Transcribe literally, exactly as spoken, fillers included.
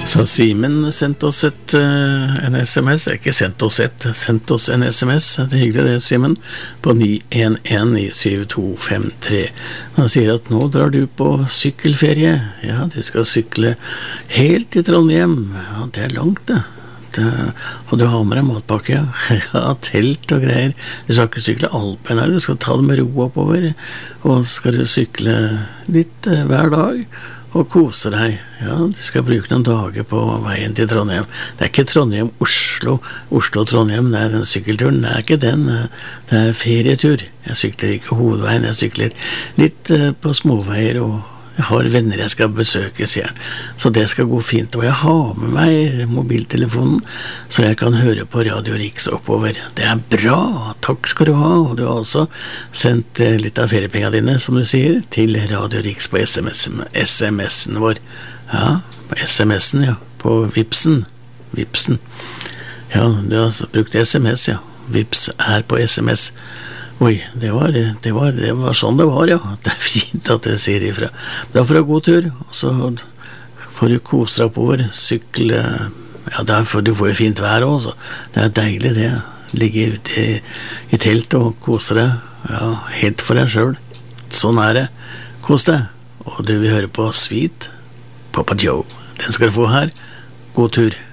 Så Simen sendte oss et, uh, en sms, ikke sendt oss et, sendt oss en sms, det er hyggelig det, Simen, på ni en en ni syv to fem tre. Han sier at nå drar du på sykkelferie, ja, du skal sykle helt til Trondheim, ja, det er langt det. Det, og du har med deg matpakke, ja, ja, telt og greier. Du skal ikke sykle Alpen, du skal ta det med ro oppover, og skal du sykle litt uh, hver dag, og kose deg. Ja, du skal bruke noen dager på veien til Trondheim. Det er ikke Trondheim-Oslo, Oslo-Trondheim, det er den sykkelturen, det er ikke den, det er ferietur. Jeg sykler ikke hovedveien, jeg sykler litt uh, på småveier, og jeg har venner jeg skal besøke, sier han. Så det skal gå fint, og jeg har med meg mobiltelefonen, så jeg kan høre på Radio Riks oppover. Det er bra, takk skal du ha, og du har også sendt litt av feriepengene dine, som du sier, til Radio Riks på sms'en vår. Ja, på sms'en, ja, på Vipsen, Vipsen. Ja, du har brukt sms, ja. Vips er på sms. Oi, det var, det, var, det var sånn det var, ja. Det er fint at du sier ifra. Da får du god tur, og så får du kose deg oppover, sykle, ja, derfor du får jo fint vær også. Det er deilig det, ligge ute i, i telt og kose deg, ja, helt for deg selv. Sånn er det. Kos deg, og du vil høre på Sweet Papa Joe. Den skal du få her. God tur.